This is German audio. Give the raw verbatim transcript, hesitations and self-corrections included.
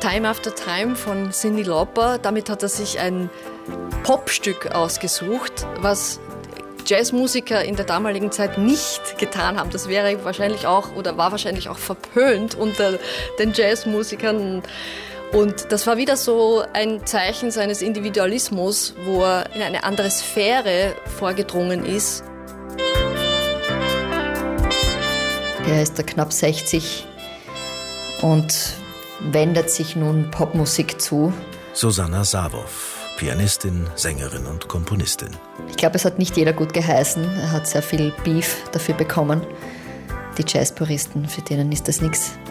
Time After Time von Cyndi Lauper. Damit hat er sich ein Popstück ausgesucht, was Jazzmusiker in der damaligen Zeit nicht getan haben. Das wäre wahrscheinlich auch oder war wahrscheinlich auch verpönt unter den Jazzmusikern. Und das war wieder so ein Zeichen seines Individualismus, wo er in eine andere Sphäre vorgedrungen ist. Er ist da knapp sechzig und wendet sich nun Popmusik zu. Susanna Sawow, Pianistin, Sängerin und Komponistin. Ich glaube, es hat nicht jeder gut geheißen. Er hat sehr viel Beef dafür bekommen. Die Jazzpuristen, für denen ist das nichts.